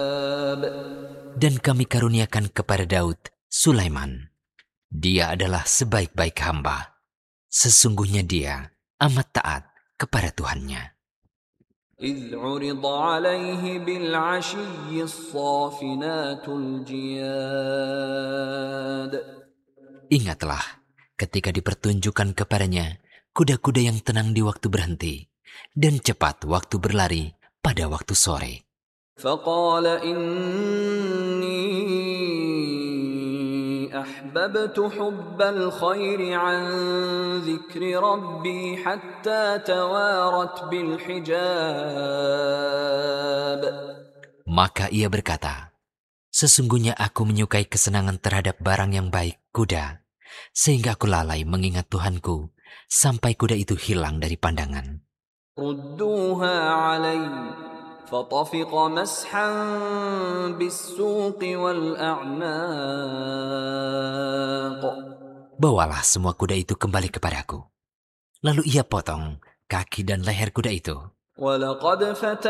Dan kami karuniakan kepada Daud, Sulaiman. Dia adalah sebaik-baik hamba. Sesungguhnya dia amat taat kepada Tuhannya. إذ عرض عليه بالعشي الصافنات الجياد Ingatlah ketika dipertunjukkan kepadanya kuda-kuda yang tenang di waktu berhenti dan cepat waktu berlari pada waktu sore. فقال إني أحببت حب الخير عن ذكر ربي حتى توارت بالحجاب. Maka ia berkata, sesungguhnya aku menyukai kesenangan terhadap barang yang baik, kuda, sehingga aku lalai mengingat Tuhanku sampai kuda itu hilang dari pandangan. ردوها علي فطفق مسحا بالسوق والأعناق. Bawalah semua kuda itu kembali kepadaku. Lalu ia potong kaki dan leher kuda itu. ولقد